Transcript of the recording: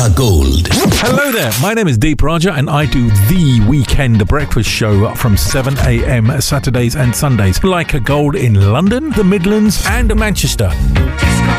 Leica Gold. Hello there, my name is Deep Raja and I do The Weekend Breakfast Show from 7 a.m. Saturdays and Sundays. Leica Gold in London, the Midlands and Manchester.